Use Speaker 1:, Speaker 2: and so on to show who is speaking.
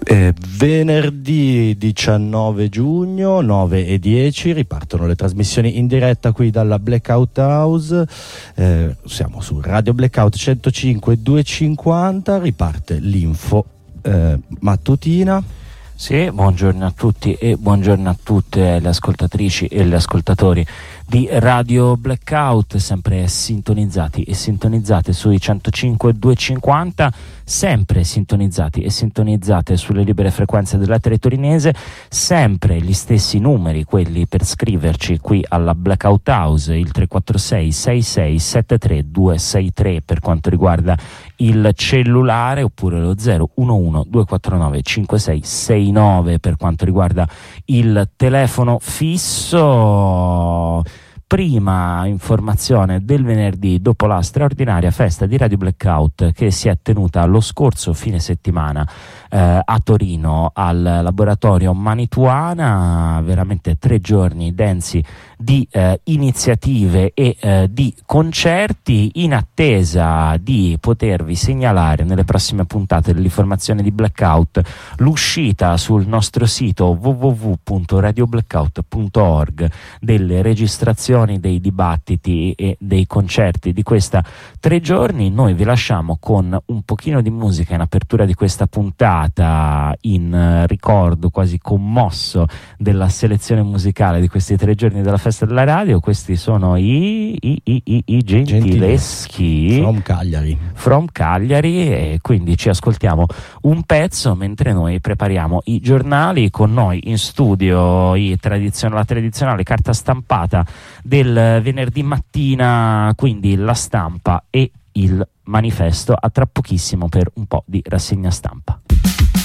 Speaker 1: Venerdì 19 giugno 9:10 ripartono le trasmissioni in diretta qui dalla Blackout House. Siamo su Radio Blackout 105 250, riparte l'info mattutina.
Speaker 2: Sì, buongiorno a tutti e buongiorno a tutte le ascoltatrici e gli ascoltatori di Radio Blackout, sempre sintonizzati e sintonizzate sui 105 250, sempre sintonizzati e sintonizzate sulle libere frequenze dell'etere torinese, sempre gli stessi numeri, quelli per scriverci qui alla Blackout House, il 346 66 73 263 per quanto riguarda il cellulare, oppure lo 011 249 5669 per quanto riguarda il telefono fisso. Prima informazione del venerdì dopo la straordinaria festa di Radio Blackout che si è tenuta lo scorso fine settimana a Torino al laboratorio Manituana, veramente 3 giorni densi di iniziative e di concerti, in attesa di potervi segnalare nelle prossime puntate dell'informazione di Blackout l'uscita sul nostro sito www.radioblackout.org delle registrazioni dei dibattiti e dei concerti di questa 3 giorni. Noi vi lasciamo con un pochino di musica in apertura di questa puntata, in ricordo quasi commosso della selezione musicale di questi 3 giorni della festa della radio. Questi sono i Gentileschi from Cagliari, e quindi ci ascoltiamo un pezzo mentre noi prepariamo i giornali. Con noi in studio la tradizionale carta stampata del venerdì mattina, quindi La Stampa e il Manifesto. A tra pochissimo per un po' di rassegna stampa.